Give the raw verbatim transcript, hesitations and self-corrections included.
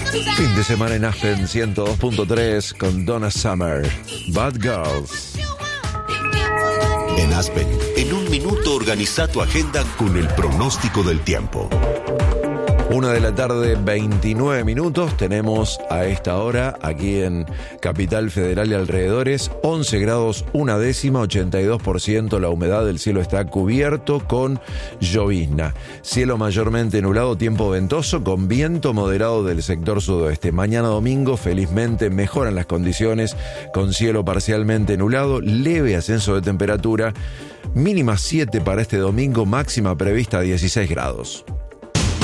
Fin de semana en Aspen ciento dos punto tres con Donna Summer, Bad Girls. En Aspen, en un minuto organiza tu agenda con el pronóstico del tiempo. Una de la tarde, veintinueve minutos. Tenemos a esta hora, aquí en Capital Federal y alrededores, once grados una décima, ochenta y dos por ciento la humedad del cielo está cubierto con llovizna. Cielo mayormente nublado, tiempo ventoso, con viento moderado del sector sudoeste. Mañana domingo, felizmente, mejoran las condiciones, con cielo parcialmente nublado, leve ascenso de temperatura, mínima siete para este domingo, máxima prevista dieciséis grados.